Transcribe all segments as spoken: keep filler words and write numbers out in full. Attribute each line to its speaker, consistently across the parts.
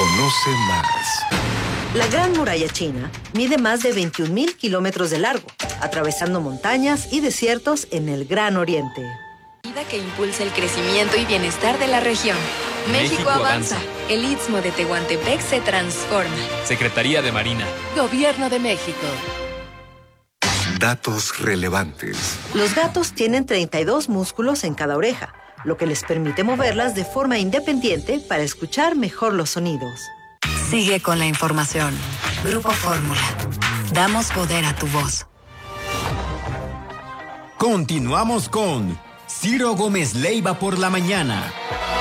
Speaker 1: Conoce más.
Speaker 2: La Gran Muralla China mide más de veintiún mil kilómetros de largo, atravesando montañas y desiertos en el Gran Oriente.
Speaker 3: Vida que impulsa el crecimiento y bienestar de la región. México, México avanza. avanza. El Istmo de Tehuantepec se transforma.
Speaker 4: Secretaría de Marina.
Speaker 3: Gobierno de México.
Speaker 1: Datos relevantes.
Speaker 2: Los gatos tienen treinta y dos músculos en cada oreja, lo que les permite moverlas de forma independiente para escuchar mejor los sonidos.
Speaker 5: Sigue con la información. Grupo Fórmula. Damos poder a tu voz.
Speaker 6: Continuamos con Ciro Gómez Leiva por la mañana.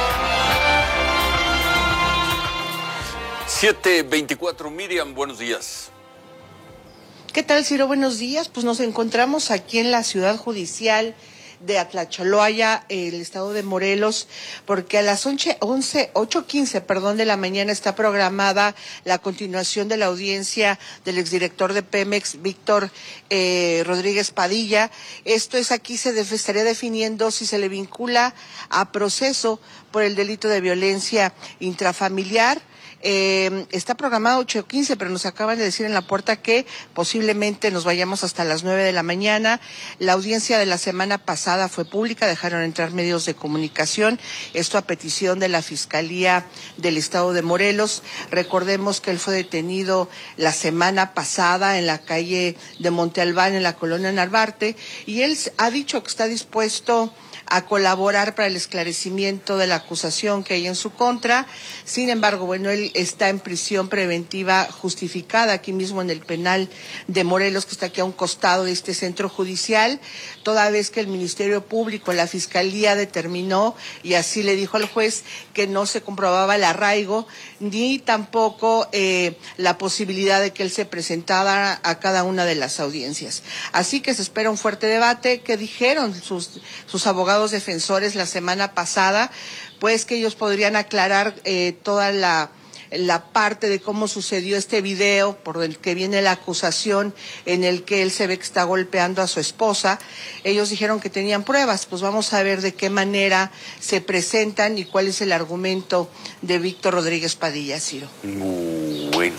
Speaker 7: siete veinticuatro, Miriam, buenos días.
Speaker 8: ¿Qué tal, Ciro? Buenos días. Pues nos encontramos aquí en la Ciudad Judicial de Atlacholoaya, el estado de Morelos, porque a las once, ocho quince, perdón, de la mañana está programada la continuación de la audiencia del exdirector de Pemex, Víctor eh, Rodríguez Padilla. Esto es, aquí se def- estaría definiendo si se le vincula a proceso por el delito de violencia intrafamiliar. Eh, está programado ocho quince, pero nos acaban de decir en la puerta que posiblemente nos vayamos hasta las nueve de la mañana. La audiencia de la semana pasada fue pública, dejaron entrar medios de comunicación, esto a petición de la Fiscalía del Estado de Morelos. Recordemos que él fue detenido la semana pasada en la calle de Monte Albán, en la colonia Narvarte, y él ha dicho que está dispuesto a colaborar para el esclarecimiento de la acusación que hay en su contra. Sin embargo, bueno, él está en prisión preventiva justificada aquí mismo en el penal de Morelos, que está aquí a un costado de este centro judicial, toda vez que el Ministerio Público, la Fiscalía determinó, y así le dijo al juez, que no se comprobaba el arraigo, ni tampoco eh, la posibilidad de que él se presentara a cada una de las audiencias. Así que se espera un fuerte debate. ¿Qué dijeron sus, sus abogados defensores la semana pasada? Pues que ellos podrían aclarar eh, toda la la parte de cómo sucedió este video por el que viene la acusación en el que él se ve que está golpeando a su esposa. Ellos dijeron que tenían pruebas, pues vamos a ver de qué manera se presentan y cuál es el argumento de Víctor Rodríguez Padilla, Ciro.
Speaker 7: Bueno, bueno,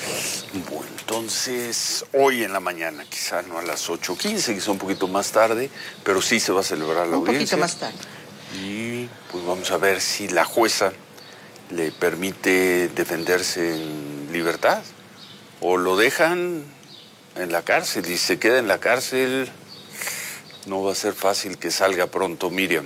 Speaker 7: entonces hoy en la mañana, quizá no a las ocho quince, quizá un poquito más tarde, pero sí se va a celebrar la
Speaker 8: un
Speaker 7: audiencia.
Speaker 8: Un poquito más tarde.
Speaker 7: Y pues vamos a ver si la jueza le permite defenderse en libertad o lo dejan en la cárcel y se queda en la cárcel. No va a ser fácil que salga pronto, Miriam.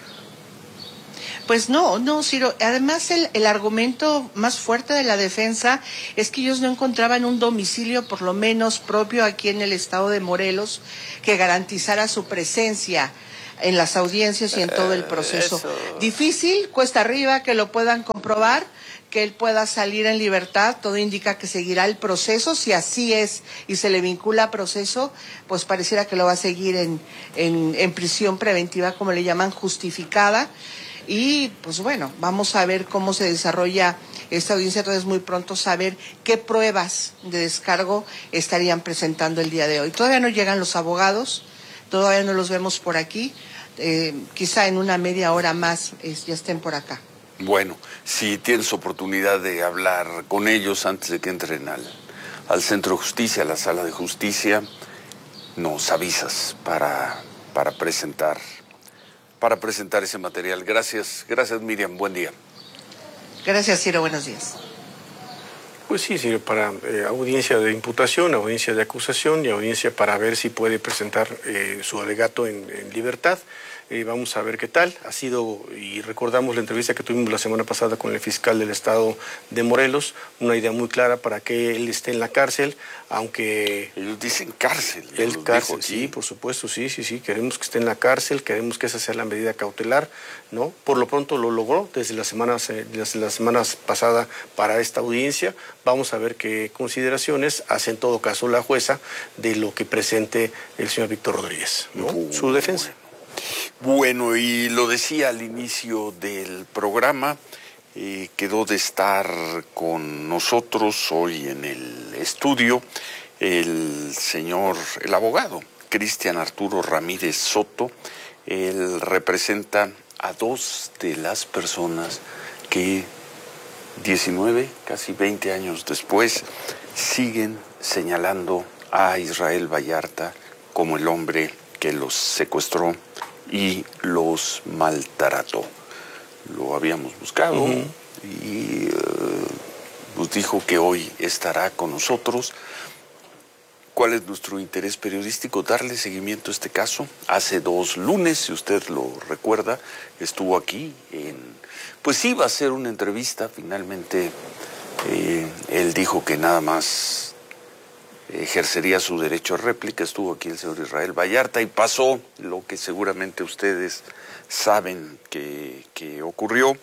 Speaker 8: Pues no, no, Ciro. Además, el, el argumento más fuerte de la defensa es que ellos no encontraban un domicilio, por lo menos propio aquí en el estado de Morelos, que garantizara su presencia en las audiencias y en todo el proceso. Eso. Difícil, cuesta arriba que lo puedan comprobar, que él pueda salir en libertad. Todo indica que seguirá el proceso. Si así es y se le vincula a proceso, pues pareciera que lo va a seguir en, en, en prisión preventiva, como le llaman, justificada. Y pues bueno, vamos a ver cómo se desarrolla esta audiencia. Entonces muy pronto saber qué pruebas de descargo estarían presentando el día de hoy. Todavía no llegan los abogados, todavía no los vemos por aquí. Eh, quizá en una media hora más eh, ya estén por acá.
Speaker 7: Bueno, si tienes oportunidad de hablar con ellos antes de que entren al, al Centro de Justicia, a la Sala de Justicia, nos avisas para, para presentar para presentar ese material. Gracias, gracias Miriam, buen día.
Speaker 8: Gracias, Ciro, buenos días.
Speaker 9: Pues sí, sirve para eh, audiencia de imputación, audiencia de acusación y audiencia para ver si puede presentar eh, su alegato en, en libertad. Eh, vamos a ver qué tal. Ha sido, y recordamos la entrevista que tuvimos la semana pasada con el fiscal del estado de Morelos, una idea muy clara para que él esté en la cárcel, aunque...
Speaker 7: Ellos dicen cárcel.
Speaker 9: El cárcel, sí, por supuesto, sí, sí, sí. Queremos que esté en la cárcel, queremos que esa sea la medida cautelar, ¿no? Por lo pronto lo logró desde las semanas, desde las semanas pasadas para esta audiencia. Vamos a ver qué consideraciones hace en todo caso la jueza de lo que presente el señor Víctor Rodríguez, ¿no? Uh, Su defensa.
Speaker 7: Bueno, y lo decía al inicio del programa, eh, quedó de estar con nosotros hoy en el estudio el señor, el abogado, Cristian Arturo Ramírez Soto. Él representa a dos de las personas que diecinueve, casi veinte años después, siguen señalando a Israel Vallarta como el hombre que los secuestró y los maltrató. Lo habíamos buscado uh-huh. y uh, nos dijo que hoy estará con nosotros. ¿Cuál es nuestro interés periodístico? Darle seguimiento a este caso. Hace dos lunes, si usted lo recuerda, estuvo aquí. En, pues iba a hacer una entrevista. Finalmente, eh, él dijo que nada más ejercería su derecho a réplica. Estuvo aquí el señor Israel Vallarta y pasó lo que seguramente ustedes saben que, que ocurrió.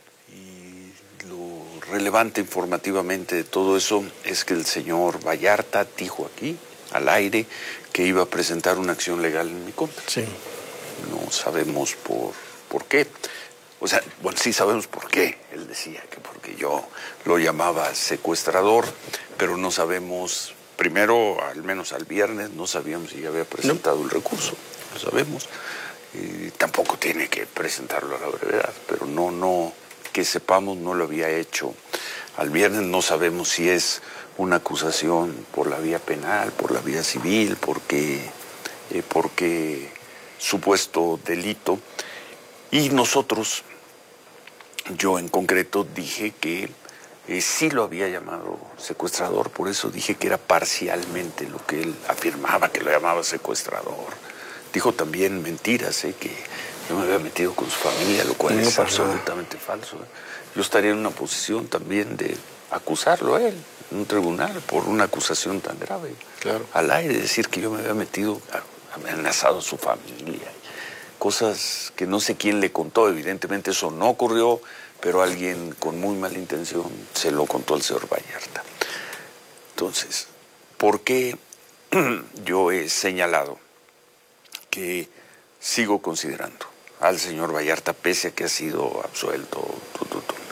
Speaker 7: Relevante informativamente de todo eso es que el señor Vallarta dijo aquí, al aire, que iba a presentar una acción legal en mi contra.
Speaker 9: Sí.
Speaker 7: No sabemos por, por qué. O sea, bueno, sí sabemos por qué. Él decía que porque yo lo llamaba secuestrador, pero no sabemos, primero, al menos al viernes, no sabíamos si ya había presentado no. el recurso. Lo sabemos. Y tampoco tiene que presentarlo a la brevedad, pero no, no... que sepamos no lo había hecho. Al viernes no sabemos si es una acusación por la vía penal, por la vía civil, porque, eh, porque supuesto delito. Y nosotros, yo en concreto dije que eh, sí lo había llamado secuestrador, por eso dije que era parcialmente lo que él afirmaba, que lo llamaba secuestrador. Dijo también mentiras, eh, que yo me había metido con su familia, lo cual no es absolutamente falso. Yo estaría en una posición también de acusarlo a él en un tribunal por una acusación tan grave.
Speaker 9: Claro.
Speaker 7: Al aire, decir que yo me había metido, amenazado a su familia. Cosas que no sé quién le contó, evidentemente eso no ocurrió, pero alguien con muy mala intención se lo contó al señor Vallarta. Entonces, ¿por qué yo he señalado que sigo considerando al señor Vallarta, pese a que ha sido absuelto tu, tu, tu,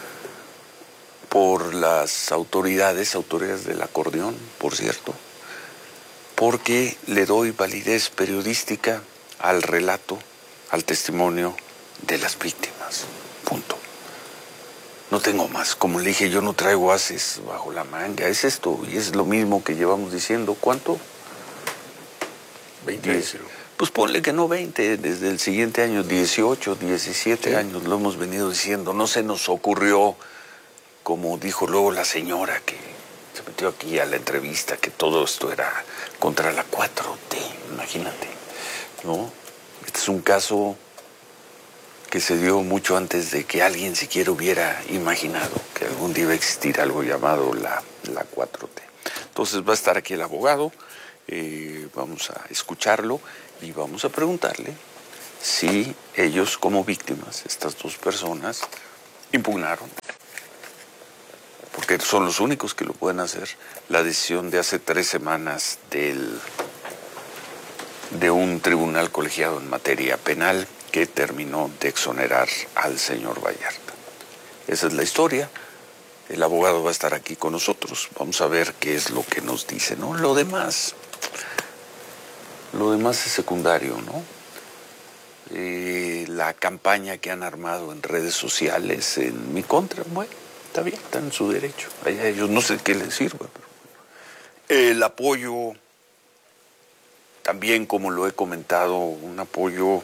Speaker 7: por las autoridades, autoridades del acordeón, por cierto, porque le doy validez periodística al relato, al testimonio de las víctimas. Punto. No tengo más. Como le dije, yo no traigo ases bajo la manga. Es esto, y es lo mismo que llevamos diciendo. ¿Cuánto?
Speaker 9: veinte.
Speaker 7: Pues ponle que no veinte, desde el siguiente año, dieciocho, diecisiete sí. años, lo hemos venido diciendo. No se nos ocurrió, como dijo luego la señora que se metió aquí a la entrevista, que todo esto era contra la cuatro T, imagínate, ¿no? Este es un caso que se dio mucho antes de que alguien siquiera hubiera imaginado que algún día iba a existir algo llamado la, la cuatro T. Entonces va a estar aquí el abogado, eh, vamos a escucharlo y vamos a preguntarle si ellos como víctimas, estas dos personas, impugnaron, porque son los únicos que lo pueden hacer, la decisión de hace tres semanas del, de un tribunal colegiado en materia penal que terminó de exonerar al señor Vallarta. Esa es la historia. El abogado va a estar aquí con nosotros. Vamos a ver qué es lo que nos dice, ¿no? Lo demás, lo demás es secundario, ¿no? Eh, la campaña que han armado en redes sociales en mi contra, bueno, está bien, está en su derecho. A ellos no sé qué les sirva, pero el apoyo, también como lo he comentado, un apoyo,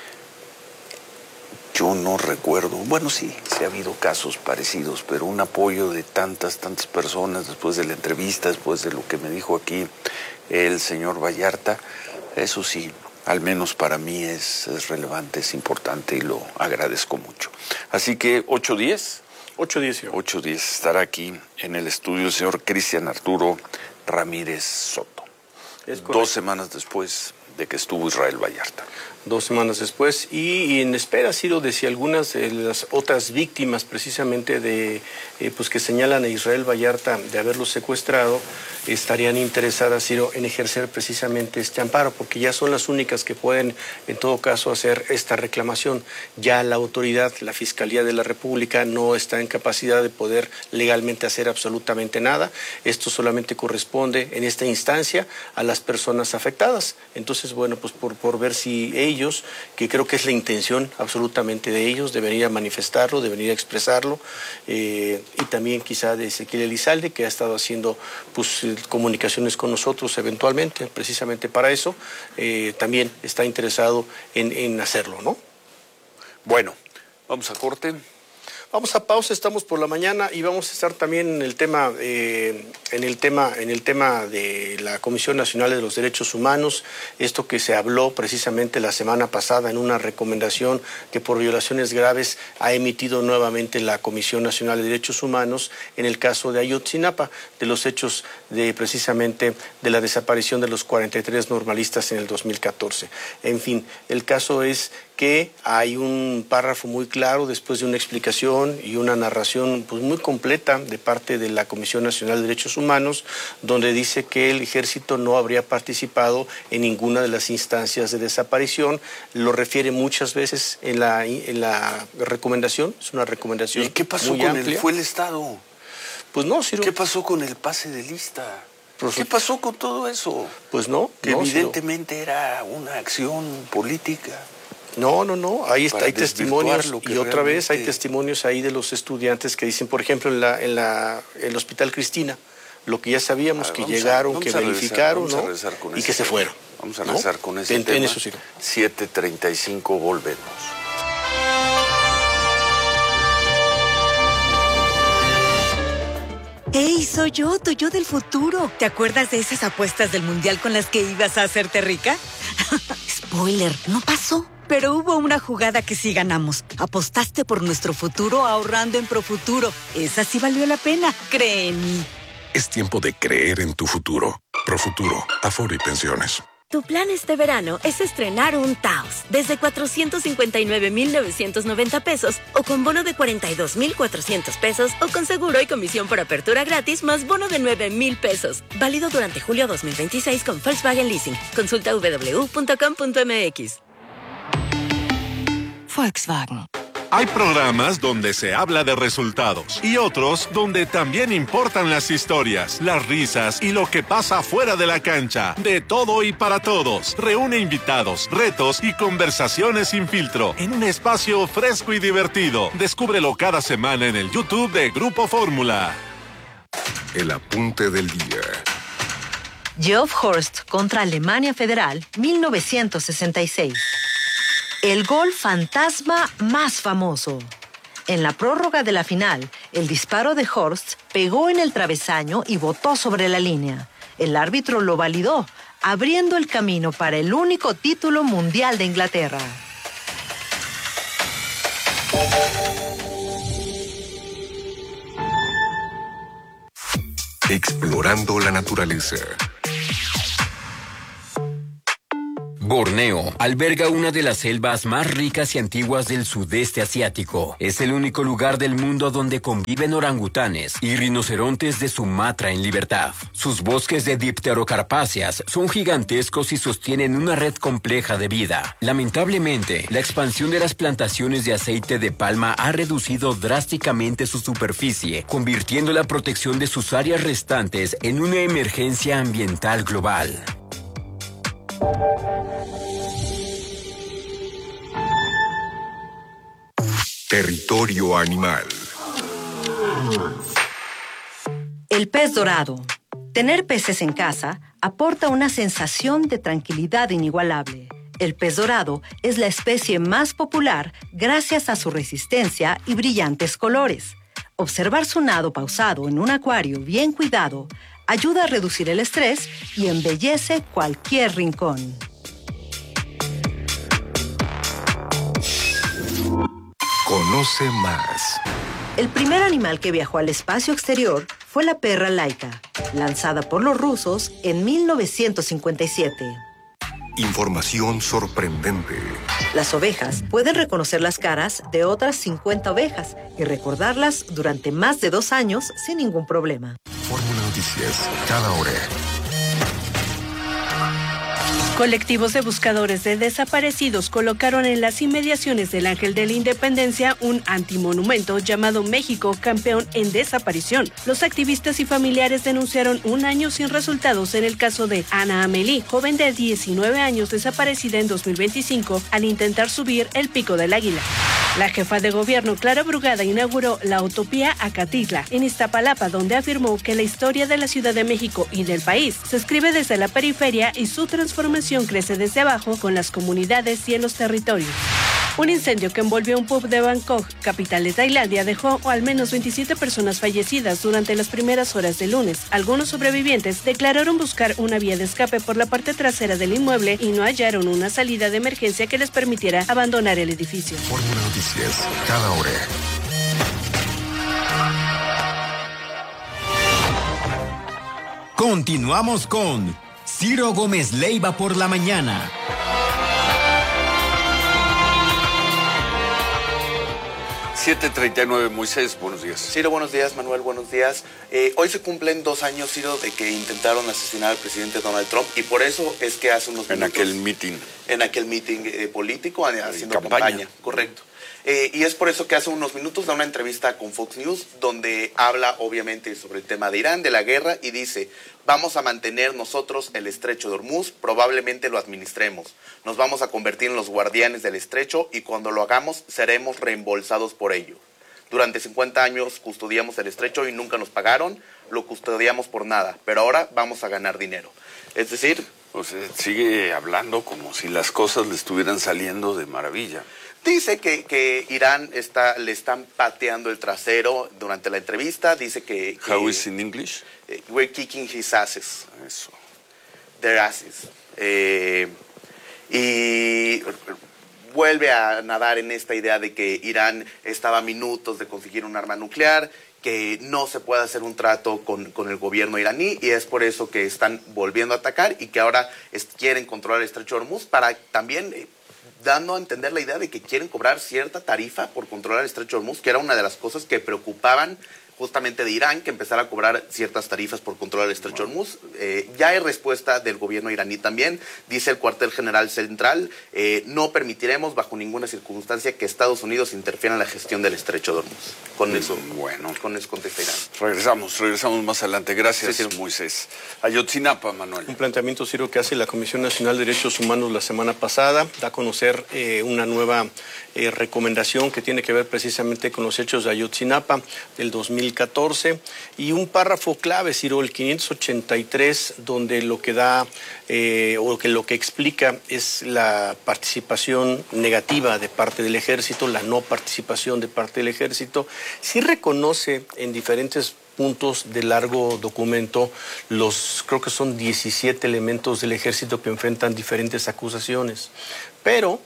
Speaker 7: yo no recuerdo, bueno sí, sí ha habido casos parecidos, pero un apoyo de tantas, tantas personas después de la entrevista, después de lo que me dijo aquí el señor Vallarta, eso sí, al menos para mí es, es relevante, es importante y lo agradezco mucho. Así que ocho diez.
Speaker 9: ocho diez.
Speaker 7: ocho diez estará aquí en el estudio el señor Cristian Arturo Ramírez Soto.
Speaker 9: Es correcto.
Speaker 7: Dos semanas después de que estuvo Israel Vallarta.
Speaker 9: Dos semanas después, y, y en espera ha sido de si algunas de las otras víctimas precisamente de eh, pues que señalan a Israel Vallarta de haberlo secuestrado estarían interesadas, Ciro, en ejercer precisamente este amparo, porque ya son las únicas que pueden en todo caso hacer esta reclamación. Ya la autoridad, la Fiscalía de la República no está en capacidad de poder legalmente hacer absolutamente nada. Esto solamente corresponde en esta instancia a las personas afectadas. Entonces, bueno, pues por, por ver si ellos ellos, que creo que es la intención absolutamente de ellos, de venir a manifestarlo, de venir a expresarlo, eh, y también quizá de Ezequiel Elizalde, que ha estado haciendo pues, comunicaciones con nosotros eventualmente, precisamente para eso, eh, también está interesado en, en hacerlo, ¿no?
Speaker 7: Bueno, vamos a corte.
Speaker 9: Vamos a pausa, estamos por la mañana y vamos a estar también en el tema, eh, en el tema, en el tema de la Comisión Nacional de los Derechos Humanos, esto que se habló precisamente la semana pasada en una recomendación que por violaciones graves ha emitido nuevamente la Comisión Nacional de Derechos Humanos en el caso de Ayotzinapa, de los hechos de precisamente de la desaparición de los cuarenta y tres normalistas en el dos mil catorce. En fin, el caso es que hay un párrafo muy claro después de una explicación y una narración pues, muy completa de parte de la Comisión Nacional de Derechos Humanos, donde dice que el ejército no habría participado en ninguna de las instancias de desaparición. Lo refiere muchas veces en la, en la recomendación, es una recomendación muy
Speaker 7: ¿Y qué pasó
Speaker 9: muy
Speaker 7: con
Speaker 9: amplia.
Speaker 7: el, fue el Estado?
Speaker 9: Pues no, Ciro.
Speaker 7: ¿Qué pasó con el pase de lista?
Speaker 9: Pues,
Speaker 7: ¿Qué pasó con todo eso?
Speaker 9: Pues no,
Speaker 7: Que
Speaker 9: no,
Speaker 7: evidentemente Ciro. Era una acción política.
Speaker 9: No, no, no, ahí está, hay testimonios
Speaker 7: lo que
Speaker 9: y otra
Speaker 7: realmente...
Speaker 9: vez hay testimonios ahí de los estudiantes que dicen, por ejemplo, en la en la el Hospital Cristina, lo que ya sabíamos, ah, que llegaron, a, que verificaron, ¿no? Y que se
Speaker 7: tema.
Speaker 9: fueron.
Speaker 7: Vamos a regresar ¿no? con ese
Speaker 9: en,
Speaker 7: tema.
Speaker 9: En eso, sí.
Speaker 7: siete treinta y cinco, volvemos.
Speaker 4: ¡Hey, soy yo, tu yo del futuro! ¿Te acuerdas de esas apuestas del Mundial con las que ibas a hacerte rica? Spoiler, no pasó. Pero hubo una jugada que sí ganamos. Apostaste por nuestro futuro ahorrando en Profuturo. Esa sí valió la pena, cree en mí.
Speaker 1: Es tiempo de creer en tu futuro. Profuturo, Afore y Pensiones.
Speaker 10: Tu plan este verano es estrenar un Taos desde cuatrocientos cincuenta y nueve mil novecientos noventa pesos o con bono de cuarenta y dos mil cuatrocientos pesos o con seguro y comisión por apertura gratis más bono de nueve mil pesos. Válido durante julio dos mil veintiséis con Volkswagen Leasing. Consulta doble u doble u doble u punto com punto m x.
Speaker 4: Volkswagen.
Speaker 11: Hay programas donde se habla de resultados y otros donde también importan las historias, las risas y lo que pasa fuera de la cancha. De todo y para todos. Reúne invitados, retos y conversaciones sin filtro en un espacio fresco y divertido. Descúbrelo cada semana en el YouTube de Grupo Fórmula.
Speaker 1: El apunte del día.
Speaker 2: Geoff Horst contra Alemania Federal, mil novecientos sesenta y seis. El gol fantasma más famoso. En la prórroga de la final, el disparo de Horst pegó en el travesaño y botó sobre la línea. El árbitro lo validó, abriendo el camino para el único título mundial de Inglaterra.
Speaker 1: Explorando la naturaleza.
Speaker 12: Borneo alberga una de las selvas más ricas y antiguas del sudeste asiático. Es el único lugar del mundo donde conviven orangutanes y rinocerontes de Sumatra en libertad. Sus bosques de dipterocarpáceas son gigantescos y sostienen una red compleja de vida. Lamentablemente, la expansión de las plantaciones de aceite de palma ha reducido drásticamente su superficie, convirtiendo la protección de sus áreas restantes en una emergencia ambiental global.
Speaker 1: Territorio animal.
Speaker 2: El pez dorado. Tener peces en casa aporta una sensación de tranquilidad inigualable. El pez dorado es la especie más popular gracias a su resistencia y brillantes colores. Observar su nado pausado en un acuario bien cuidado ayuda a reducir el estrés y embellece cualquier rincón.
Speaker 1: Conoce más.
Speaker 2: El primer animal que viajó al espacio exterior fue la perra Laika, lanzada por los rusos en mil novecientos cincuenta y siete.
Speaker 1: Información sorprendente.
Speaker 2: Las ovejas pueden reconocer las caras de otras cincuenta ovejas y recordarlas durante más de dos años sin ningún problema.
Speaker 1: Fórmula Noticias, cada hora.
Speaker 13: Colectivos de buscadores de desaparecidos colocaron en las inmediaciones del Ángel de la Independencia un antimonumento llamado México Campeón en Desaparición. Los activistas y familiares denunciaron un año sin resultados en el caso de Ana Amelie, joven de diecinueve años desaparecida en dos mil veinticinco al intentar subir el Pico del Águila. La jefa de gobierno, Clara Brugada, inauguró la Utopía Acatitla en Iztapalapa, donde afirmó que la historia de la Ciudad de México y del país se escribe desde la periferia y su transformación crece desde abajo con las comunidades y en los territorios. Un incendio que envolvió un pub de Bangkok, capital de Tailandia, dejó al menos veintisiete personas fallecidas durante las primeras horas del lunes. Algunos sobrevivientes declararon buscar una vía de escape por la parte trasera del inmueble y no hallaron una salida de emergencia que les permitiera abandonar el edificio.
Speaker 1: Fórmula Noticias, cada hora.
Speaker 6: Continuamos con Ciro Gómez Leiva por la mañana.
Speaker 7: siete treinta y nueve, Moisés, buenos días.
Speaker 14: Ciro, buenos días, Manuel, buenos días. Eh, hoy se cumplen dos años, Ciro, de que intentaron asesinar al presidente Donald Trump y por eso es que hace unos
Speaker 7: en
Speaker 14: minutos...
Speaker 7: aquel meeting.
Speaker 14: En aquel meeting eh, político, eh, haciendo
Speaker 7: campaña.
Speaker 14: campaña, correcto. Eh, y es por eso que hace unos minutos da una entrevista con Fox News donde habla obviamente sobre el tema de Irán, de la guerra, y dice: vamos a mantener nosotros el estrecho de Hormuz, probablemente lo administremos. Nos vamos a convertir en los guardianes del estrecho y cuando lo hagamos seremos reembolsados por ello. Durante cincuenta años custodiamos el estrecho y nunca nos pagaron, lo custodiamos por nada, pero ahora vamos a ganar dinero. Es decir...
Speaker 7: O sea, sigue hablando como si las cosas le estuvieran saliendo de maravilla.
Speaker 14: Dice que, que Irán está, le están pateando el trasero durante la entrevista. Dice que... que
Speaker 7: How is in English?
Speaker 14: Eh, we're kicking his asses.
Speaker 7: Eso.
Speaker 14: Their asses. Eh, y vuelve a nadar en esta idea de que Irán estaba a minutos de conseguir un arma nuclear, que no se puede hacer un trato con, con el gobierno iraní y es por eso que están volviendo a atacar y que ahora es, quieren controlar el estrecho de Hormuz para también... Eh, dando a entender la idea de que quieren cobrar cierta tarifa por controlar el estrecho de Hormuz, que era una de las cosas que preocupaban justamente de Irán, que empezara a cobrar ciertas tarifas por controlar el estrecho de Hormuz. Eh, ya hay respuesta del gobierno iraní también, dice el cuartel general central, eh, no permitiremos bajo ninguna circunstancia que Estados Unidos interfiera en la gestión del estrecho de Hormuz. Con mm, eso,
Speaker 7: bueno,
Speaker 14: con eso contesta Irán.
Speaker 7: Regresamos, regresamos más adelante. Gracias, sí, sí. Moisés. Ayotzinapa, Manuel.
Speaker 9: Un planteamiento, Ciro, que hace la Comisión Nacional de Derechos Humanos la semana pasada, da a conocer eh, una nueva eh, recomendación que tiene que ver precisamente con los hechos de Ayotzinapa del dos mil catorce y un párrafo clave, Ciro, el quinientos ochenta y tres, donde lo que da eh, o que lo que explica es la participación negativa de parte del ejército, la no participación de parte del ejército. Sí reconoce en diferentes puntos de largo documento los, creo que son diecisiete elementos del ejército que enfrentan diferentes acusaciones, pero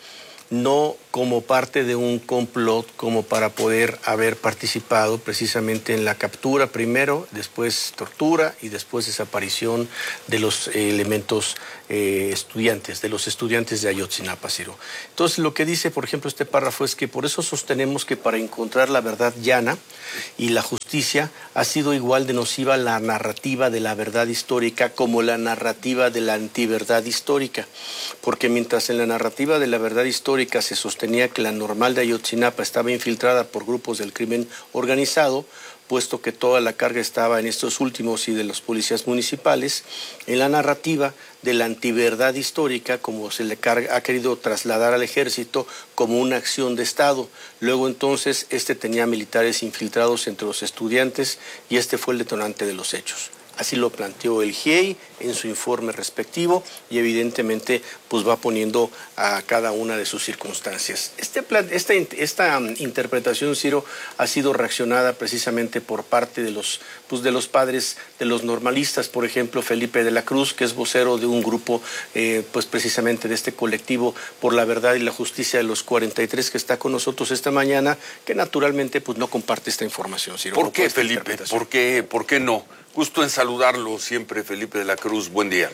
Speaker 9: no como parte de un complot, como para poder haber participado precisamente en la captura primero, después tortura y después desaparición de los eh, elementos eh, estudiantes, de los estudiantes de Ayotzinapa, Ciro. Entonces, lo que dice, por ejemplo, este párrafo es que por eso sostenemos que para encontrar la verdad llana y la justicia ha sido igual de nociva la narrativa de la verdad histórica como la narrativa de la antiverdad histórica, porque mientras en la narrativa de la verdad histórica se sostenía que la normal de Ayotzinapa estaba infiltrada por grupos del crimen organizado, puesto que toda la carga estaba en estos últimos y de los policías municipales, en la narrativa de la antiverdad histórica, como se le carga, ha querido trasladar al ejército como una acción de Estado. Luego entonces este tenía militares infiltrados entre los estudiantes y este fue el detonante de los hechos. Así lo planteó el G I E I en su informe respectivo y evidentemente pues va poniendo a cada una de sus circunstancias. Este plan, esta, esta interpretación, Ciro, ha sido reaccionada precisamente por parte de los, pues, de los padres de los normalistas, por ejemplo, Felipe de la Cruz, que es vocero de un grupo eh, pues precisamente de este colectivo por la verdad y la justicia de los cuarenta y tres que está con nosotros esta mañana, que naturalmente pues no comparte esta información, Ciro.
Speaker 7: ¿Por qué, Felipe? ¿Por qué, ¿Por qué no? Gusto en saludarlo siempre, Felipe de la Cruz. Buen día.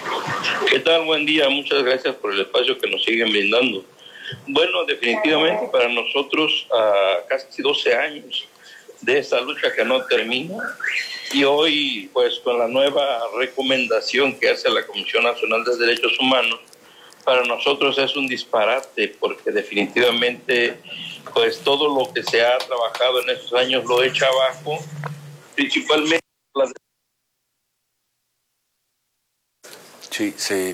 Speaker 15: ¿Qué tal? Buen día. Muchas gracias por el espacio que nos siguen brindando. Bueno, definitivamente para nosotros, a casi doce años de esta lucha que no termina, Y hoy, pues con la nueva recomendación que hace la Comisión Nacional de Derechos Humanos, para nosotros es un disparate, porque definitivamente pues todo lo que se ha trabajado en estos años lo echa abajo, principalmente las...
Speaker 7: Sí, sí.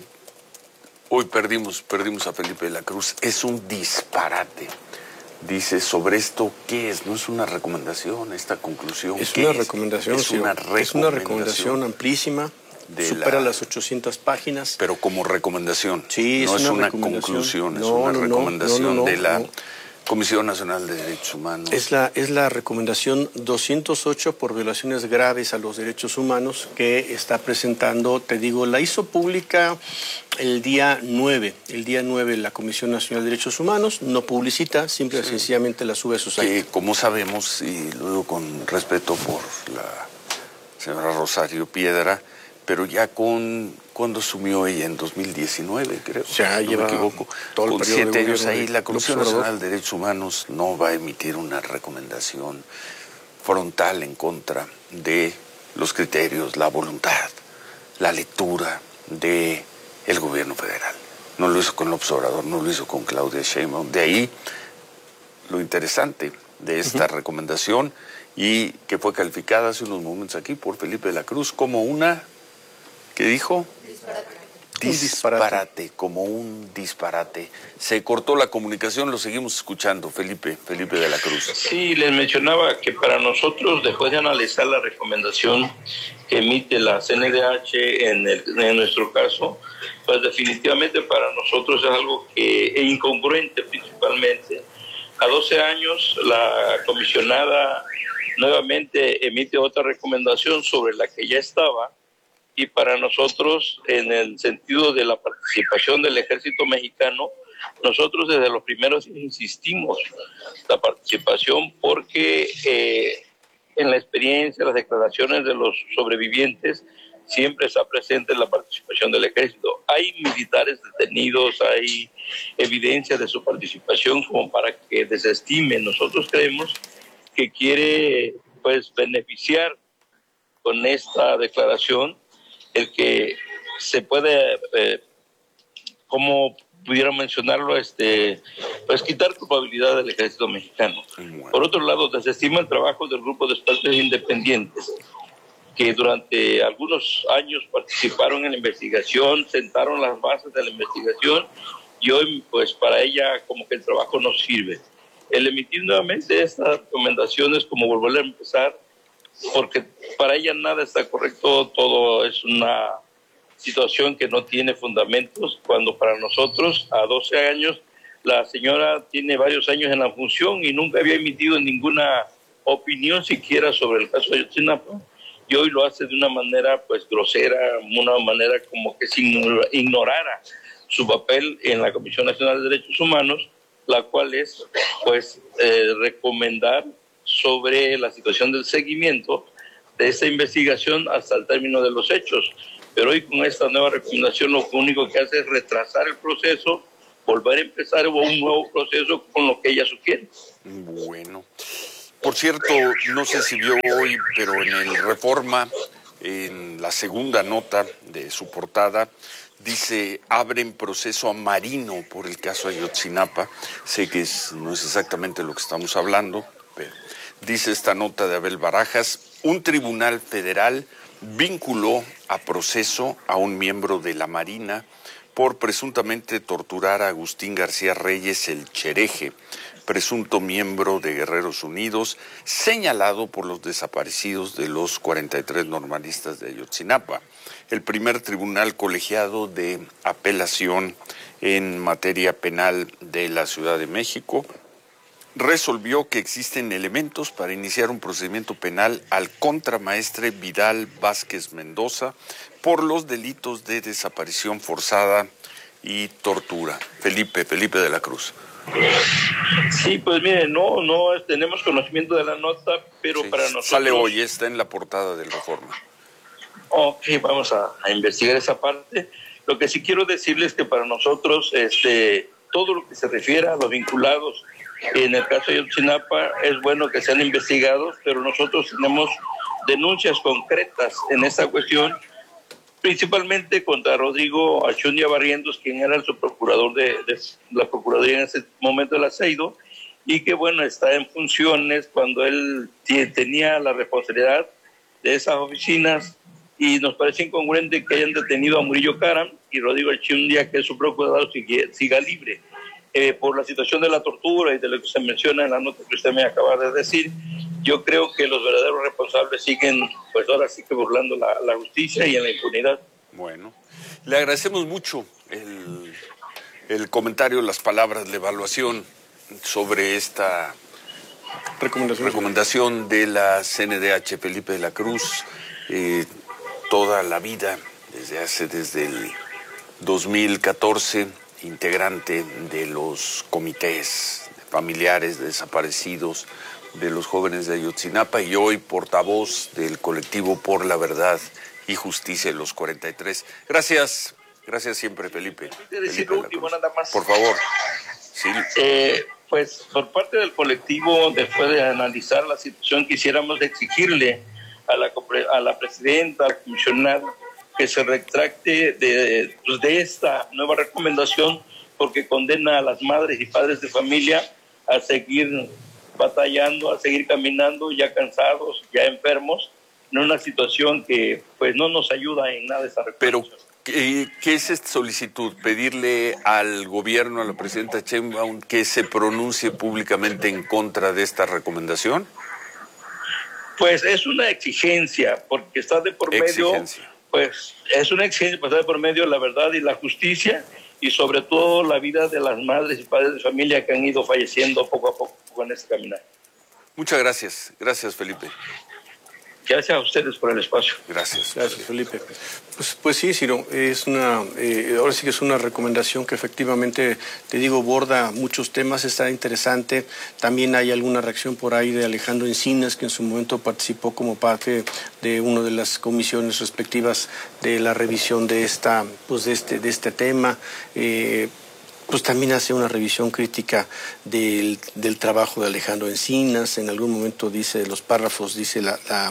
Speaker 7: Hoy perdimos, perdimos a Felipe de la Cruz. Es un disparate. Dice, sobre esto, ¿qué es? No es una recomendación, esta conclusión.
Speaker 9: Es
Speaker 7: ¿Qué
Speaker 9: una
Speaker 7: es?
Speaker 9: recomendación,
Speaker 7: es
Speaker 9: sí,
Speaker 7: una
Speaker 9: es
Speaker 7: recomendación,
Speaker 9: una recomendación amplísima,
Speaker 7: de
Speaker 9: supera
Speaker 7: la...
Speaker 9: las ochocientas páginas.
Speaker 7: Pero como recomendación,
Speaker 9: sí,
Speaker 7: no
Speaker 9: es
Speaker 7: es
Speaker 9: una,
Speaker 7: una
Speaker 9: recomendación.
Speaker 7: conclusión,
Speaker 9: no,
Speaker 7: es una
Speaker 9: no,
Speaker 7: recomendación
Speaker 9: no, no, no,
Speaker 7: de la
Speaker 9: no.
Speaker 7: Comisión Nacional de Derechos Humanos.
Speaker 9: Es la, es la recomendación doscientos ocho por violaciones graves a los derechos humanos que está presentando, te digo, la hizo pública el día nueve. El día nueve la Comisión Nacional de Derechos Humanos no publicita, simple y sí. sencillamente la sube a su site.
Speaker 7: Que como sabemos, y lo digo con respeto por la señora Rosario Piedra, pero ya con, cuando asumió ella en dos mil diecinueve, creo,
Speaker 9: ya
Speaker 7: no
Speaker 9: lleva
Speaker 7: me equivoco,
Speaker 9: todo el
Speaker 7: con
Speaker 9: periodo
Speaker 7: siete
Speaker 9: de
Speaker 7: años ahí,
Speaker 9: de
Speaker 7: la Comisión
Speaker 9: López
Speaker 7: Nacional de Derechos Humanos no va a emitir una recomendación frontal en contra de los criterios, la voluntad, la lectura de el gobierno federal. No lo hizo con López Obrador, no lo hizo con Claudia Sheinbaum. De ahí lo interesante de esta uh-huh. recomendación, y que fue calificada hace unos momentos aquí por Felipe de la Cruz como una, ¿qué dijo?
Speaker 8: Disparate.
Speaker 7: Disparate, un disparate, como un disparate. Se cortó la comunicación, lo seguimos escuchando, Felipe, Felipe de la Cruz.
Speaker 15: Sí, les mencionaba que para nosotros, después de analizar la recomendación que emite la C N D H en, el, en nuestro caso, pues definitivamente para nosotros es algo que es incongruente principalmente. A doce años, la comisionada nuevamente emite otra recomendación sobre la que ya estaba, y para nosotros, en el sentido de la participación del ejército mexicano, nosotros desde los primeros insistimos la participación porque eh, en la experiencia, las declaraciones de los sobrevivientes, siempre está presente la participación del ejército. Hay militares detenidos, hay evidencia de su participación como para que desestimen. Nosotros creemos que quiere pues beneficiar con esta declaración el que se puede, eh, como pudiera mencionarlo, este, pues quitar culpabilidad del ejército mexicano. Bueno. Por otro lado, desestima el trabajo del grupo de expertos independientes que durante algunos años participaron en la investigación, sentaron las bases de la investigación, y hoy pues para ella como que el trabajo no sirve. El emitir nuevamente estas recomendaciones como volver a empezar, porque para ella nada está correcto, todo es una situación que no tiene fundamentos, cuando para nosotros a doce años la señora tiene varios años en la función y nunca había emitido ninguna opinión siquiera sobre el caso de Ayotzinapa, y hoy lo hace de una manera pues grosera, una manera como que si ignorara su papel en la Comisión Nacional de Derechos Humanos, la cual es pues eh, recomendar sobre la situación del seguimiento de esta investigación hasta el término de los hechos. Pero hoy con esta nueva recomendación lo único que hace es retrasar el proceso, volver a empezar un nuevo proceso con lo que ella sugiere.
Speaker 7: Bueno, por cierto, no sé si vio hoy, pero en el Reforma, en la segunda nota de su portada, dice, abren proceso a Marino por el caso Ayotzinapa. Sé que es, no es exactamente lo que estamos hablando, pero dice esta nota de Abel Barajas, un tribunal federal vinculó a proceso a un miembro de la Marina por presuntamente torturar a Agustín García Reyes, el Chereje, presunto miembro de Guerreros Unidos, señalado por los desaparecidos de los cuarenta y tres normalistas de Ayotzinapa. El primer tribunal colegiado de apelación en materia penal de la Ciudad de México resolvió que existen elementos para iniciar un procedimiento penal al contramaestre Vidal Vázquez Mendoza por los delitos de desaparición forzada y tortura. Felipe, Felipe de la Cruz.
Speaker 15: Sí, pues mire, no, no tenemos conocimiento de la nota, pero sí, para nosotros...
Speaker 7: Sale hoy, está en la portada del Reforma.
Speaker 15: Ok, vamos a, a investigar esa parte. Lo que sí quiero decirles es que para nosotros este, todo lo que se refiere a los vinculados en el caso de Ayotzinapa es bueno que sean investigados, pero nosotros tenemos denuncias concretas en esta cuestión, principalmente contra Rodrigo Achundia Barrientos, quien era el subprocurador de, de la Procuraduría en ese momento del Aceido, y que, bueno, está en funciones cuando él tenía la responsabilidad de esas oficinas, y nos parece incongruente que hayan detenido a Murillo Karam y Rodrigo Achundia, que es su procurador, siga, siga libre. Eh, por la situación de la tortura y de lo que se menciona en la nota que usted me acaba de decir, yo creo que los verdaderos responsables siguen, pues ahora sí que burlando la, la justicia y en la impunidad.
Speaker 7: Bueno, le agradecemos mucho el, el comentario, las palabras, la evaluación sobre esta recomendación, recomendación de la C N D H. Felipe de la Cruz, eh, toda la vida, desde hace, desde el dos mil catorce, integrante de los comités familiares de desaparecidos de los jóvenes de Ayotzinapa y hoy portavoz del colectivo Por la Verdad y Justicia de los cuarenta y tres. Gracias, gracias siempre, Felipe.
Speaker 15: Decir lo último, nada más.
Speaker 7: Por favor. Sí.
Speaker 15: Eh, pues por parte del colectivo, después de analizar la situación, quisiéramos exigirle a la, a la presidenta, al comisionado, que se retracte de, pues de esta nueva recomendación, porque condena a las madres y padres de familia a seguir batallando, a seguir caminando, ya cansados, ya enfermos, en una situación que pues no nos ayuda en nada esa recomendación.
Speaker 7: Pero, ¿qué, qué es esta solicitud? ¿Pedirle al gobierno, a la presidenta Sheinbaum, que se pronuncie públicamente en contra de esta recomendación?
Speaker 15: Pues es una exigencia, porque está de por medio...
Speaker 7: Exigencia.
Speaker 15: Pues es una exigencia pasar por medio de la verdad y la justicia y sobre todo la vida de las madres y padres de familia que han ido falleciendo poco a poco en este caminar.
Speaker 7: Muchas gracias. Gracias, Felipe.
Speaker 15: Gracias a ustedes por el espacio.
Speaker 7: Gracias.
Speaker 9: Gracias, Felipe. Pues, pues sí, Ciro, es una, eh, ahora sí que es una recomendación que efectivamente, te digo, borda muchos temas, está interesante. También hay alguna reacción por ahí de Alejandro Encinas, que en su momento participó como parte de una de las comisiones respectivas de la revisión de esta, pues de este, de este tema. Eh, pues también hace una revisión crítica del, del trabajo de Alejandro Encinas. En algún momento dice, los párrafos, dice la, la,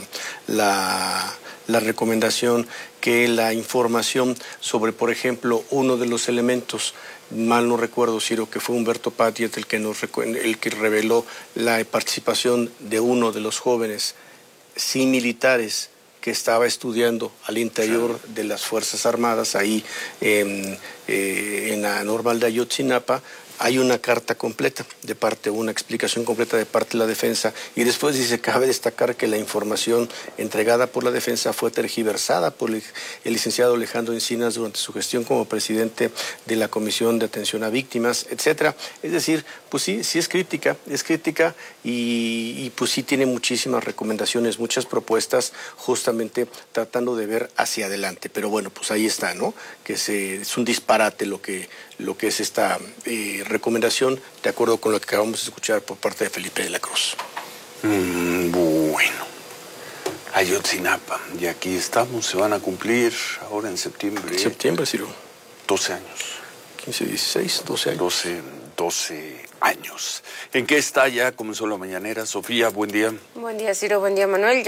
Speaker 9: la, la recomendación que la información sobre, por ejemplo, uno de los elementos, mal no recuerdo, Ciro, que fue Humberto Patiet el que, nos, el que reveló la participación de uno de los jóvenes sí militares que estaba estudiando al interior de las Fuerzas Armadas, ahí eh, eh, en la Normal de Ayotzinapa. Hay una carta completa de parte, una explicación completa de parte de la defensa, y después dice, cabe destacar que la información entregada por la defensa fue tergiversada por el, el licenciado Alejandro Encinas durante su gestión como presidente de la Comisión de Atención a Víctimas, etcétera. Es decir, pues sí, sí es crítica, es crítica y, y pues sí tiene muchísimas recomendaciones, muchas propuestas, justamente tratando de ver hacia adelante. Pero bueno, pues ahí está, ¿no? Que se, es un disparate lo que, lo que es esta eh, recomendación, de acuerdo con lo que acabamos de escuchar por parte de Felipe de la Cruz.
Speaker 7: Mm, bueno, Ayotzinapa, y aquí estamos, se van a cumplir ahora en septiembre.
Speaker 9: Septiembre, Ciro.
Speaker 7: doce años.
Speaker 9: quince, dieciséis, doce años.
Speaker 7: doce, doce años. ¿En qué está ya? Comenzó la mañanera. Sofía, buen día.
Speaker 16: Buen día, Ciro, buen día, Manuel.